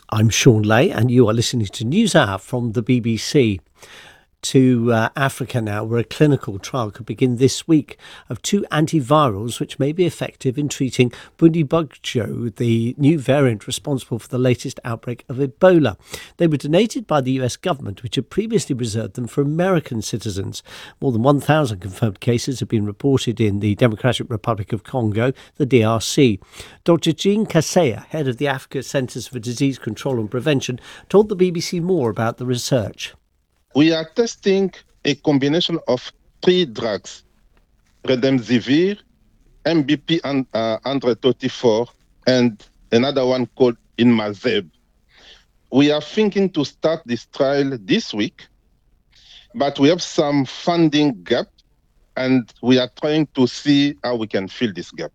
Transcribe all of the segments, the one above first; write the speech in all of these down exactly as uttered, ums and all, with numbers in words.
I'm Sean Lay, and you are listening to NewsHour from the B B C. To uh, Africa now, where a clinical trial could begin this week of two antivirals which may be effective in treating Bundibugyo, the new variant responsible for the latest outbreak of Ebola. They were donated by the U S government, which had previously reserved them for American citizens. More than one thousand confirmed cases have been reported in the Democratic Republic of Congo, the D R C. Doctor Jean Kaseya, head of the Africa Centres for Disease Control and Prevention, told the B B C more about the research. We are testing a combination of three drugs, Remdesivir, M B P one thirty-four, and another one called Inmazeb. We are thinking to start this trial this week, but we have some funding gap, and we are trying to see how we can fill this gap.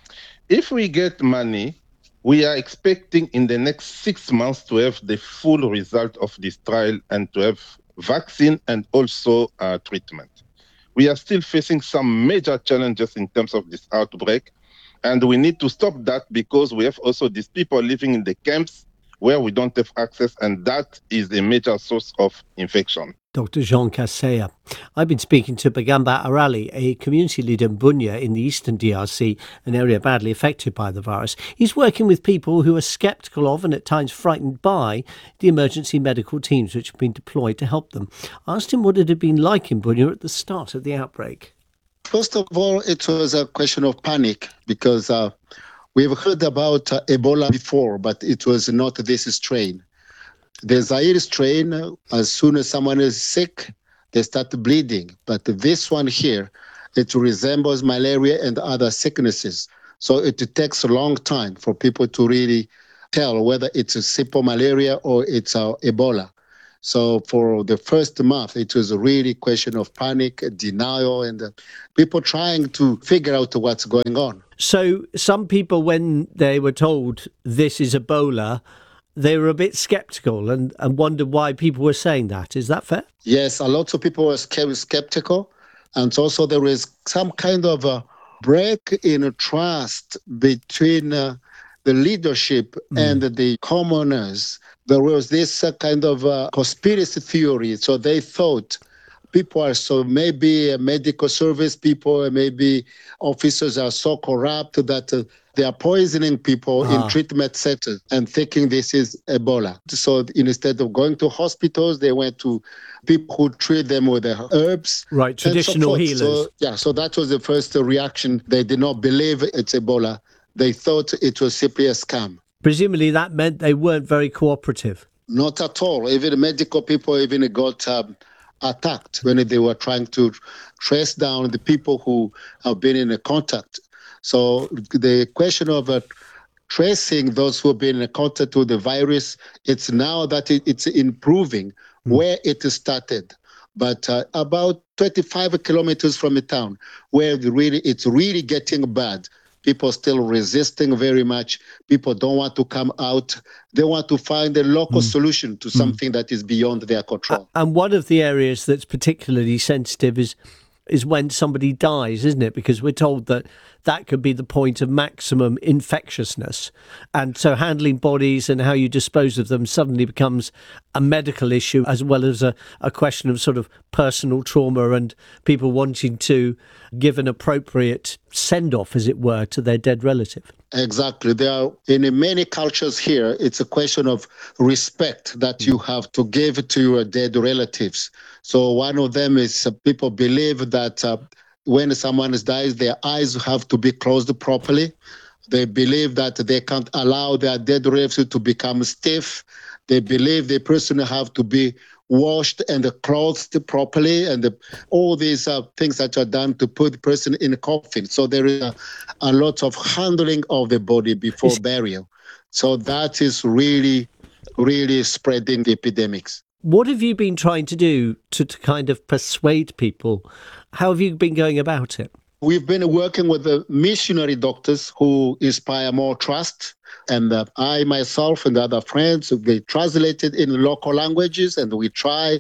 If we get money, we are expecting in the next six months to have the full result of this trial and to have vaccine and also uh, treatment. We are still facing some major challenges in terms of this outbreak, and we need to stop that because we have also these people living in the camps where we don't have access, and that is a major source of infection. Doctor Jean Kaseya. I've been speaking to Bagamba Arali, a community leader in Bunia in the eastern D R C, an area badly affected by the virus. He's working with people who are sceptical of and at times frightened by the emergency medical teams which have been deployed to help them. I asked him what it had been like in Bunia at the start of the outbreak. First of all, it was a question of panic because uh, we've heard about uh, Ebola before, but it was not this strain. The Zaire strain, as soon as someone is sick, they start bleeding. But this one here, it resembles malaria and other sicknesses. So it takes a long time for people to really tell whether it's a simple malaria or it's uh, Ebola. So for the first month, it was a really question of panic, denial, and uh, people trying to figure out what's going on. So some people, when they were told this is Ebola, they were a bit sceptical and, and wondered why people were saying that. Is that fair? Yes, a lot of people were skeptical. And also there is some kind of a break in trust between uh, the leadership mm. and the commoners. There was this uh, kind of uh, conspiracy theory. So they thought people are so, maybe medical service people, maybe officers are so corrupt that uh, they are poisoning people ah. in treatment centers and thinking this is Ebola. So instead of going to hospitals, they went to people who treat them with the herbs. Right, traditional so healers. So, yeah, so that was the first reaction. They did not believe it's Ebola. They thought it was simply a scam. Presumably that meant they weren't very cooperative. Not at all. Even medical people even got um, attacked when they were trying to trace down the people who have been in contact. So the question of uh, tracing those who have been in contact with the virus, it's now that it, it's improving mm. where it started. But uh, about twenty-five kilometers from the town, where the really it's really getting bad. People still resisting very much. People don't want to come out. They want to find a local mm. solution to something mm. that is beyond their control. And one of the areas that's particularly sensitive is is when somebody dies, isn't it? Because we're told that that could be the point of maximum infectiousness. And so handling bodies and how you dispose of them suddenly becomes a medical issue as well as a, a question of sort of personal trauma and people wanting to give an appropriate send-off, as it were, to their dead relative. Exactly. There are, in many cultures here, it's a question of respect that you have to give to your dead relatives. So one of them is uh, people believe that uh, when someone dies, their eyes have to be closed properly. They believe that they can't allow their dead relatives to become stiff. They believe the person have to be washed and clothed properly, and the, all these uh, things that are done to put the person in a coffin. So there is a, a lot of handling of the body before it's... burial. So that is really, really spreading the epidemics. What have you been trying to do to, to kind of persuade people? How have you been going about it? We've been working with the missionary doctors who inspire more trust. And uh, I, myself, and other friends, we translated in local languages, and we try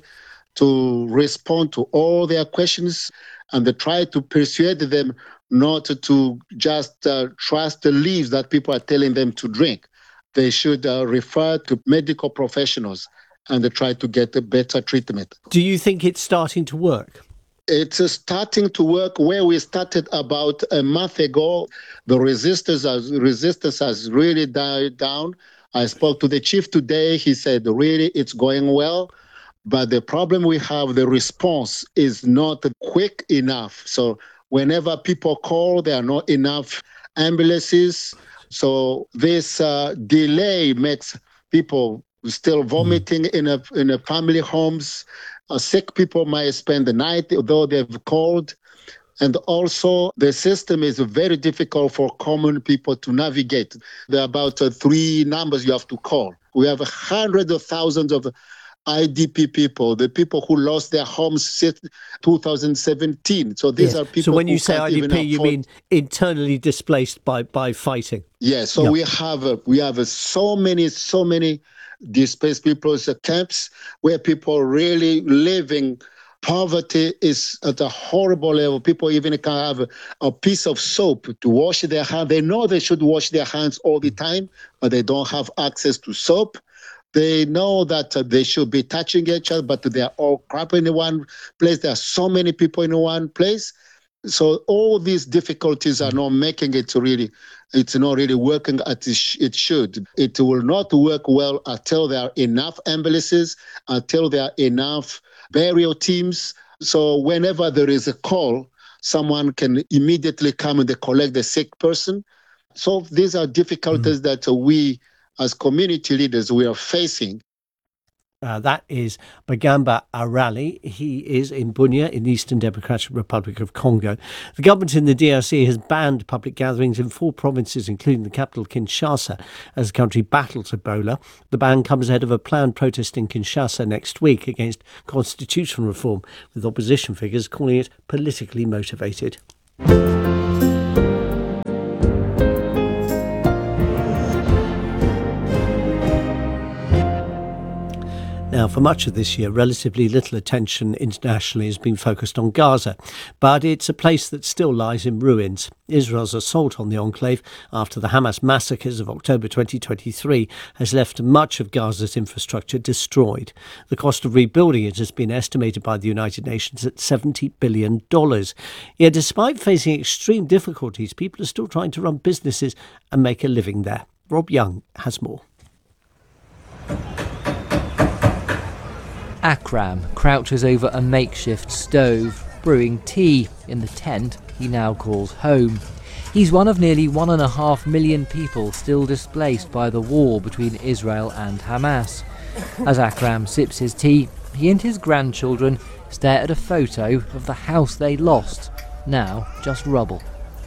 to respond to all their questions and try to persuade them not to just uh, trust the leaves that people are telling them to drink. they should uh, refer to medical professionals and try to get a better treatment. Do you think it's starting to work? It's uh, starting to work where we started about a month ago. The resistance has, resistance has really died down. I spoke to the chief today. He said, really, it's going well. But the problem we have, the response is not quick enough. So whenever people call, there are not enough ambulances. So this uh, delay makes people still vomiting in a in a family homes. Uh, sick people might spend the night, though they've called. And also, the system is very difficult for common people to navigate. There are about uh, three numbers you have to call. We have hundreds of thousands of I D P people, the people who lost their homes since two thousand seventeen. So these Yes. are people. So when who you say can't I D P, even you afford... mean internally displaced by, by fighting? Yes. So Yep. we have uh, we have uh, so many so many displaced people's uh, camps where people really living. Poverty is at a horrible level. People even can have a, a piece of soap to wash their hands. They know they should wash their hands all the time, but they don't have access to soap. They know that uh, they should be touching each other, but they're all crap in one place. There are so many people in one place. So all these difficulties are not making it really, it's not really working as it, sh- it should. It will not work well until there are enough ambulances, until there are enough burial teams. So whenever there is a call, someone can immediately come and they collect the sick person. So these are difficulties mm. that uh, we as community leaders, we are facing. Uh, that is Bagamba Arali. He is in Bunia in the Eastern Democratic Republic of Congo. The government in the D R C has banned public gatherings in four provinces, including the capital Kinshasa, as the country battles Ebola. The ban comes ahead of a planned protest in Kinshasa next week against constitutional reform, with opposition figures calling it politically motivated. Now, for much of this year, relatively little attention internationally has been focused on Gaza, but it's a place that still lies in ruins. Israel's assault on the enclave after the Hamas massacres of October twenty twenty-three has left much of Gaza's infrastructure destroyed. The cost of rebuilding it has been estimated by the United Nations at seventy billion dollars. Yet, despite facing extreme difficulties, people are still trying to run businesses and make a living there. Rob Young has more. Akram crouches over a makeshift stove, brewing tea in the tent he now calls home. He's one of nearly one and a half million people still displaced by the war between Israel and Hamas. As Akram sips his tea, he and his grandchildren stare at a photo of the house they lost, now just rubble.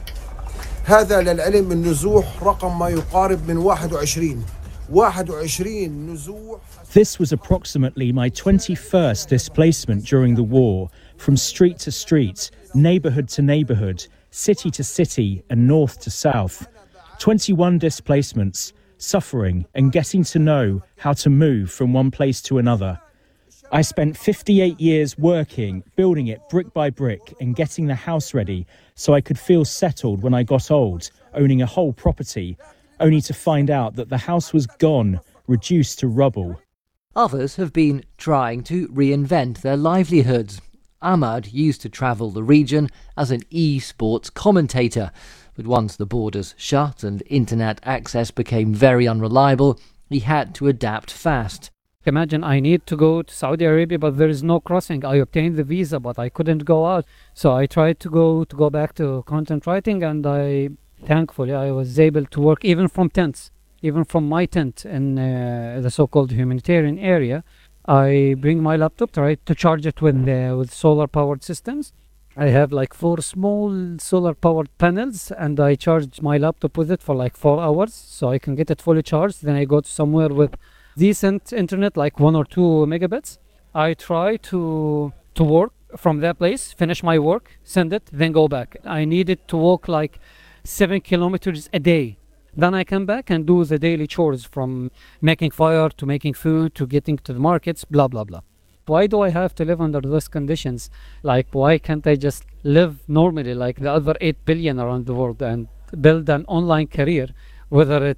هذا للعلم النزوح رقم ما يقارب من واحد وعشرين واحد وعشرين نزوح. This was approximately my twenty-first displacement during the war, from street to street, neighbourhood to neighbourhood, city to city and north to south. twenty-one displacements, suffering and getting to know how to move from one place to another. I spent fifty-eight years working, building it brick by brick and getting the house ready so I could feel settled when I got old, owning a whole property, only to find out that the house was gone, reduced to rubble. Others have been trying to reinvent their livelihoods. Ahmad used to travel the region as an e-sports commentator, but once the borders shut and internet access became very unreliable, he had to adapt fast. Imagine I need to go to Saudi Arabia, but there is no crossing. I obtained the visa, but I couldn't go out. So I tried to go to go back to content writing, and I, thankfully, I was able to work even from tents. Even from my tent in uh, the so-called humanitarian area, I bring my laptop, try to charge it with uh, with solar-powered systems. I have like four small solar-powered panels, and I charge my laptop with it for like four hours, so I can get it fully charged. Then I go to somewhere with decent internet, like one or two megabits. I try to to work from that place, finish my work, send it, then go back. I needed to walk like seven kilometers a day. Then I come back and do the daily chores, from making fire to making food to getting to the markets, blah, blah, blah. Why do I have to live under those conditions? Like, why can't I just live normally like the other eight billion around the world and build an online career, whether it's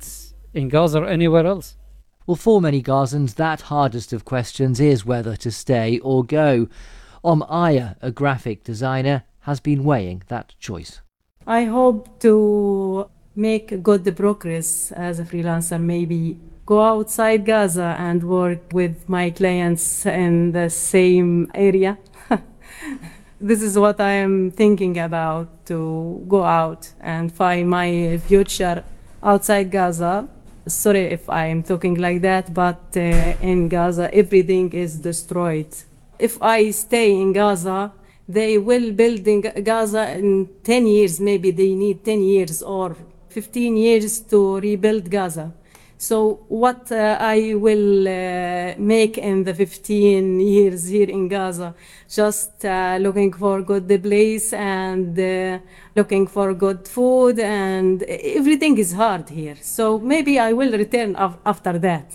in Gaza or anywhere else. Well, for many Gazans, that hardest of questions is whether to stay or go. Om Aya, a graphic designer, has been weighing that choice. I hope to make good progress as a freelancer, maybe go outside Gaza and work with my clients in the same area. This is what I am thinking about, to go out and find my future outside Gaza. Sorry if I'm talking like that, but uh, in Gaza everything is destroyed. If I stay in Gaza, they will build in Gaza in ten years, maybe they need ten years or fifteen years to rebuild Gaza. So what uh, I will uh, make in the fifteen years here in Gaza, just uh, looking for good place and uh, looking for good food, and everything is hard here. So maybe I will return af- after that.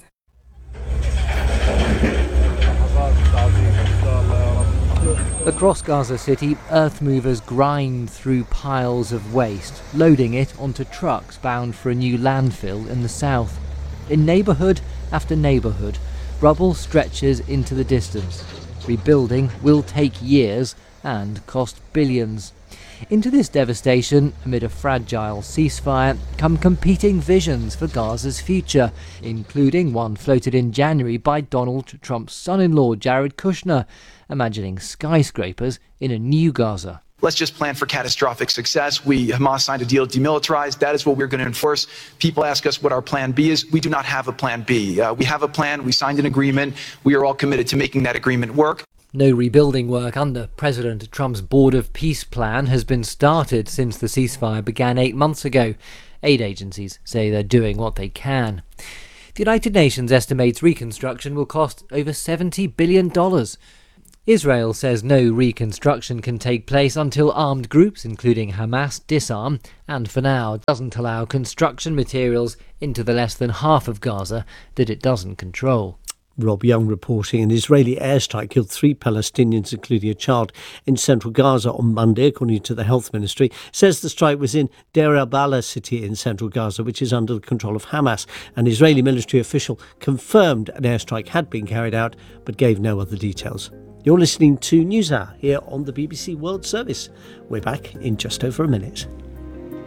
Across Gaza City, earth movers grind through piles of waste, loading it onto trucks bound for a new landfill in the south. In neighbourhood after neighbourhood, rubble stretches into the distance. Rebuilding will take years and cost billions. Into this devastation, amid a fragile ceasefire, come competing visions for Gaza's future, including one floated in January by Donald Trump's son-in-law, Jared Kushner, imagining skyscrapers in a new Gaza. Let's just plan for catastrophic success. We, Hamas signed a deal to demilitarize. That is what we're going to enforce. People ask us what our plan B is. We do not have a plan B. Uh, we have a plan. We signed an agreement. We are all committed to making that agreement work. No rebuilding work under President Trump's Board of Peace plan has been started since the ceasefire began eight months ago. Aid agencies say they're doing what they can. The United Nations estimates reconstruction will cost over seventy billion dollars. Israel says no reconstruction can take place until armed groups, including Hamas, disarm, and for now doesn't allow construction materials into the less than half of Gaza that it doesn't control. Rob Young reporting. An Israeli airstrike killed three Palestinians, including a child, in central Gaza on Monday, according to the health ministry. Says the strike was in Deir al-Balah city in central Gaza, which is under the control of Hamas. An Israeli military official confirmed an airstrike had been carried out, but gave no other details. You're listening to NewsHour here on the B B C World Service. We're back in just over a minute.